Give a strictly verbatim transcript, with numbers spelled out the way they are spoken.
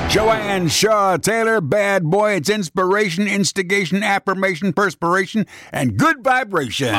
Joanne Shaw Taylor, Bad Boy. It's inspiration, instigation, affirmation, perspiration, and good vibrations.